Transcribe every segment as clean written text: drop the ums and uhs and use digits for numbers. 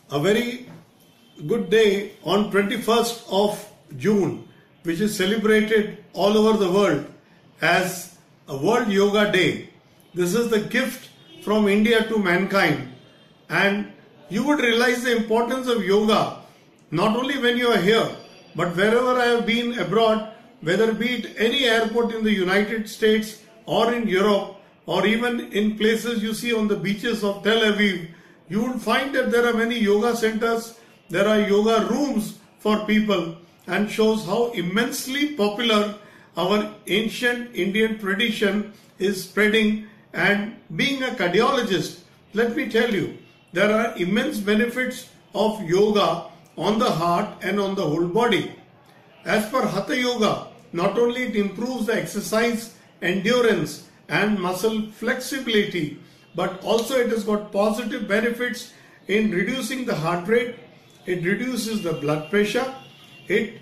a very good day on 21st of June, which is celebrated all over the world as a World Yoga Day. This is the gift from India to mankind, and you would realize the importance of yoga not only when you are here, but wherever I have been abroad, whether be it any airport in the United States or in Europe, or even in places you see on the beaches of Tel Aviv, you will find that there are many yoga centers, there are yoga rooms for people, and shows how immensely popular our ancient Indian tradition is spreading. And being a cardiologist, let me tell you, there are immense benefits of yoga on the heart and on the whole body. As per Hatha Yoga, not only it improves the exercise endurance and muscle flexibility, but also it has got positive benefits in reducing the heart rate, it reduces the blood pressure, it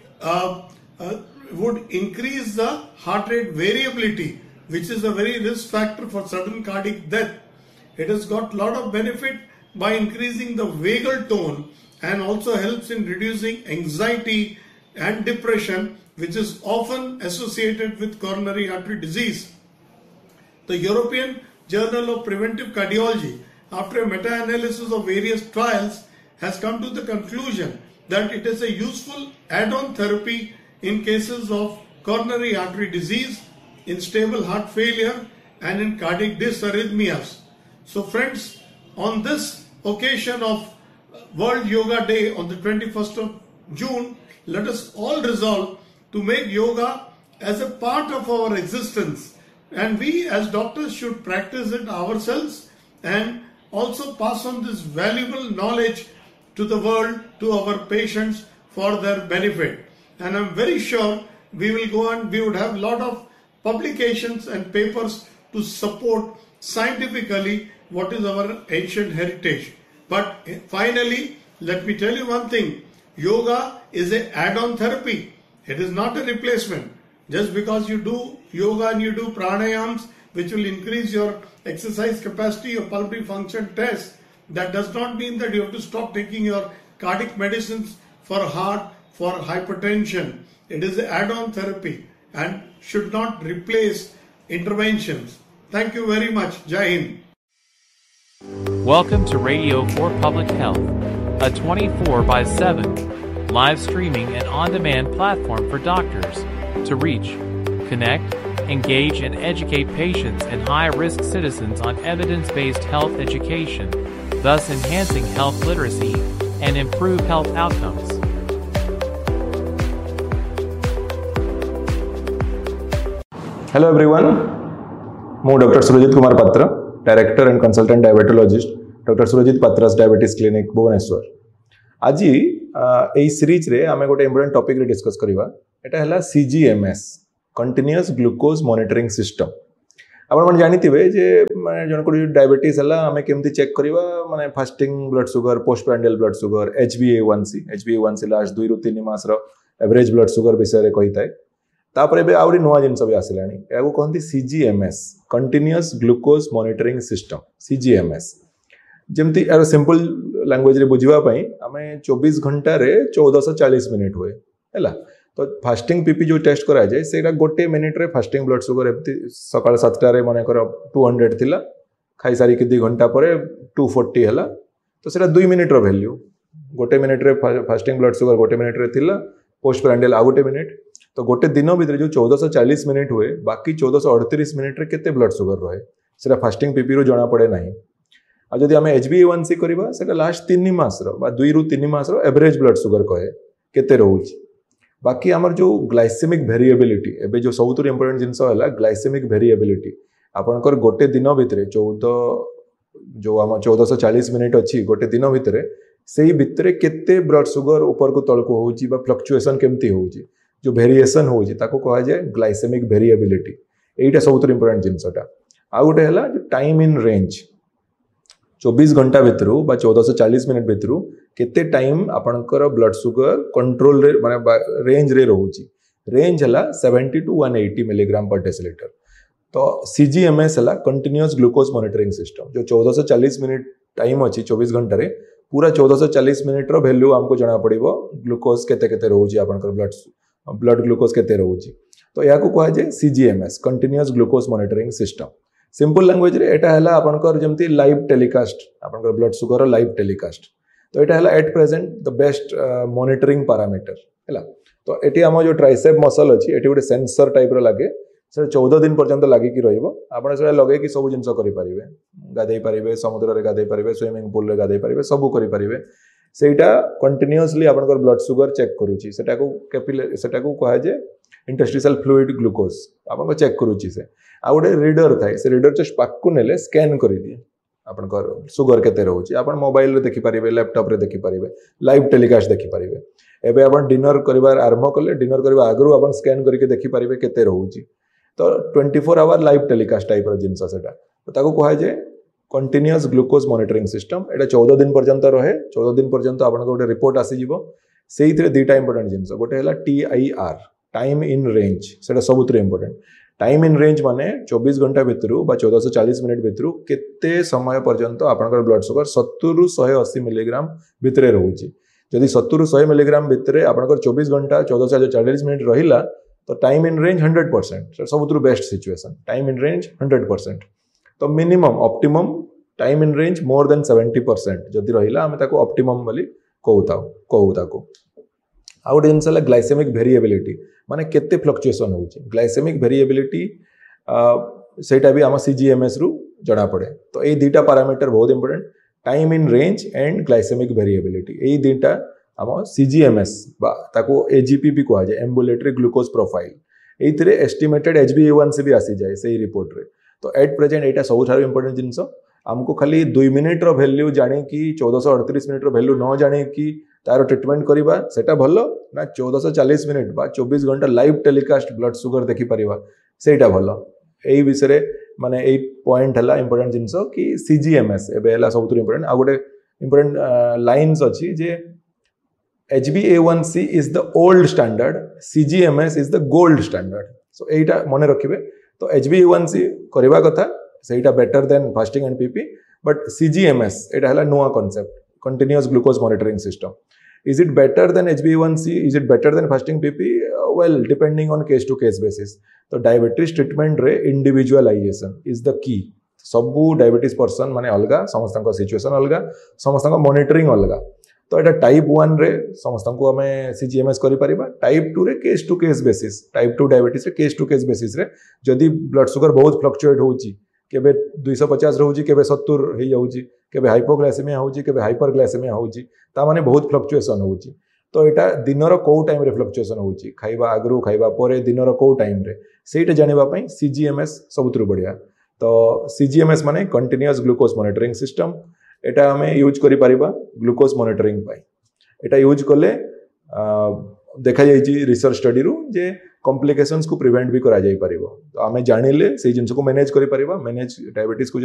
would increase the heart rate variability, which is a very risk factor for sudden cardiac death. It has got a lot of benefit by increasing the vagal tone and also helps in reducing anxiety and depression, which is often associated with coronary artery disease. The European Journal of Preventive Cardiology, after a meta-analysis of various trials, has come to the conclusion that it is a useful add-on therapy in cases of coronary artery disease, in stable heart failure, and in cardiac dysarrhythmias. So friends, on this occasion of World Yoga Day on the 21st of June, let us all resolve to make yoga as a part of our existence, and we as doctors should practice it ourselves and also pass on this valuable knowledge to the world, to our patients, for their benefit. And I'm very sure we will go on, we would have a lot of publications and papers to support scientifically what is our ancient heritage. But finally, let me tell you one thing, yoga is an add-on therapy. It is not a replacement. Just because you do yoga and you do pranayams, which will increase your exercise capacity, your pulmonary function test, that does not mean that you have to stop taking your cardiac medicines for heart, for hypertension. It is an add-on therapy and should not replace interventions. Thank you very much. Jai Hind. Welcome to Radio for Public Health, a 24/7 live streaming and on-demand platform for doctors to reach, connect, engage, and educate patients and high-risk citizens on evidence-based health education, thus enhancing health literacy and improve health outcomes. Hello everyone, ମୁଁ Dr. Surajit Kumar Patra, Director and Consultant Diabetologist, Dr. Surajit Patra's Diabetes Clinic, Bhubaneswar. आज এই series रे आमे गोटे important topic रे discuss करिवा एटा हला CGMS continuous glucose monitoring system. आपण मन जानिथिबे जे माने जन को डायबिटीज हला आमे केमती चेक करिवा माने fasting blood sugar, post prandial blood sugar, HbA1c last 2 ରୁ 3 मास रो एवरेज ब्लड शुगर विषय रे कहिताय. तापर एबे आउरी नुवा जिंस भी आसिलानी याको कहंती CGMS continuous glucose monitoring system CGMS. जेमती यार सिंपल लैंग्वेज रे बुझिबा पई आमे 24 घंटा रे 1440 मिनिट हुए हैला. तो फास्टिंग पीपी जो टेस्ट करा जाए सेटा गोटे मिनिट रे फास्टिंग ब्लड शुगर एमती सकाळ 7टा रे माने कर 200 थिला, खाई सारी के 2 घंटा परे 240 हला. तो सेटा 2 मिनिट रो वैल्यू, गोटे मिनिट रे फास्टिंग ब्लड शुगर गोटे मिनिट रे थिला, पोस्ट प्रांडियल आ गोटे मिनिट. तो गोटे दिन भितर जो 1440 मिनिट हुए बाकी 1438 मिनिट रे केते ब्लड शुगर रहे सेटा फास्टिंग पीपी रो जना पड़े नाही. आ जदि आमे HbA1c करबा सेटा लास्ट 3 मास रो बा 2 ରୁ 3 मास रो एवरेज ब्लड शुगर कहे केते रहउची. बाकी आमर जो ग्लाइसेमिक वेरिएबिलिटी एबे जो सबुतुर इंपोर्टेंट जिंस हला ग्लाइसेमिक वेरिएबिलिटी आपनकर गोटे दिन भितर 1440 मिनिट अछि गोटे दिन भितर सेही भितर केते ब्लड शुगर ऊपर को तळ को होउची बा फ्लक्चुएशन केमती होउची जो वेरिएशन होउची ताको कहा जाय ग्लाइसेमिक वेरिएबिलिटी. एटा सबुतुर इंपोर्टेंट जिंसटा. आ गोटे हला जो टाइम इन रेंज 24 घंटा भितर बा 1440 मिनिट भितर केते टाइम आपनकर ब्लड शुगर कंट्रोल रे माने रेंज रे रहउची. रेंज हला 70 to 180 मिलीग्राम पर डेसिलीटर. तो CGMS हला कंटीन्यूअस ग्लूकोज मॉनिटरिंग सिस्टम जो 1440 मिनिट टाइम अछि 24 घंटा रे पूरा 1440 मिनिट वैल्यू आमको जना पड़ो ग्लूकोज केते रोचे आपंकर ब्लड ग्लूकोज केते रोचे तो या कह जाए CGMS continuous glucose monitoring system simple language रे एटा हला आपनकर जेमती लाइव टेलीकास्ट आपनकर ब्लड सुगर लाइव टेलीकास्ट तो एटा हला at present the best monitoring parameter हैला तो एटी हम जो ट्राइसेप मसल अछि एटी गोटे सेंसर टाइप रो लागे से 14 दिन पर्यंत लागिकी रहिबो आपण से लगे कि सब जिंस करि परिबे गाधै परिबे समुद्र रे गाधै परिबे स्विमिंग पूल रे गाधै परिबे सब करि परिबे सेटा कंटिन्यूअसली आपनकर ब्लड सुगर चेक करूची सेटा को कैपिलरी सेटा को कहा जे इंटरस्टिशियल फ्लूइड ग्लूकोज आपन को चेक करूची से आ गोटे रीडर थाए से रीडर जस्ट पाक नेले स्कैन कर दिए आपनकर सुगर केते रहउची आपन मोबाइल रे देखि परिबे लैपटॉप रे देखि परिबे लाइव टेलीकास्ट देखि परिबे एबे आपन डिनर करिवार आरंभ करले डिनर करबा आगरु आपन स्कैन करके देखि परिबे केते रहउची तो 24 आवर लाइव टेलीकास्ट टाइप रो जिंस सेटा तो ताको कहा जे कंटिन्यूअस ग्लूकोज मॉनिटरिंग सिस्टम एटा 14 दिन पर्यंत रहे 14 दिन पर्यंत आपन गोटे रिपोर्ट आसी जिवो सेइथरे दुटा इंपोर्टेंट जिंस गोटे हला TIR टाइम इन रेंज सेटा सबुतरे इंपोर्टेंट टाइम इन रेंज माने 24 घंटा भितरु बा 1440 मिनिट भितरु केते समय पर्यंत आपनकर ब्लड सुगर 70 रु 180 मिलीग्राम भितरे रहउची जदि 70 रु 100 मिलीग्राम भितरे आपनकर 24 घंटा 1440 मिनिट रहिला तो time in range 100% सबुतरु best situation time in range 100% तो minimum optimum time in range more than 70% जदि रहिला हमें ताको ऑप्टिमम बोली कहू ताको आ गोटे जिनस ग्लाइसेमिक वेरिएबिलिटी माने केते फ्लक्चुएशन होउची ग्लाइसेमिक वेरिएबिलिटी सेटा भी आम CGMS रु जणा पड़े तो ये दुटा पैरामीटर बहुत important time in range and glycaemic variability ये दुटा आम CGMS बा ताको AGP भी कहा जाए ambulatory glucose profile एइथरे estimated HbA1c भी आसी जाए सही रिपोर्ट रे तो एट प्रेजेंट एटा सबुठार इंपोर्टेंट जिनस आमको खाली 2 मिनिट रो वैल्यू जाने की 1438 मिनिट रो वैल्यू न जाने की तार ट्रीटमेंट करवा सेटा भलो ना 1440 मिनिट बा 24 घंटा लाइव टेलीकास्ट ब्लड सुगर देखि परिबा सेटा भलो एई विषय माने एई पॉइंट हला इंपोर्टेंट जिंस कि CGMS एबे हला सबुतु इंपोर्टेंट आ गोटे इंपोर्टेंट लाइन्स अछि जे HbA1c is the old standard CGMS is the gold standard so एटा मने रखिबे तो HbA1c करबा कथा सेटा better than fasting and PP but CGMS एटा हला नुवा concept continuous glucose monitoring system is it better than HbA1c is it better than fasting PP well depending on case to case basis तो diabetes treatment रे individualisation is the key सबू diabetes person माने अलगा समस्त situation अलगा समस्त monitoring अलगा तो एटा टाइप 1 रे समस्त को हमें CGMS करि परिबा टाइप 2 रे case to case basis type 2 diabetes रे केस टू केस बेसिस रे जदी ब्लड सुगर बहुत फ्लक्चुएट होउची केबे 250 रहउची केबे 70 हे जाउची केबे हाइपोग्लाइसेमिया होउची केबे हाइपरग्लाइसेमिया होउची ता माने बहुत फ्लक्चुएशन होउची तो एटा दिनर को टाइम रे फ्लक्चुएशन होउची खाइबा आगरु खाइबा परे दिनर को टाइम रे सेटा जानिबा पई CGMS सबुतरु बढ़िया तो CGMS माने कंटीन्यूअस ग्लूकोज मॉनिटरिंग सिस्टम एटा हमें यूज करि परिबा ग्लूकोज मॉनिटरिंग पई एटा यूज करले देखा जाइए रिसर्च स्टडी रु जे कॉम्प्लिकेशंस को प्रिवेंट भी करा जाई परिबो तो आमे जानिले से जिंस को मैनेज करि परिबा मैनेज डायबिटीज को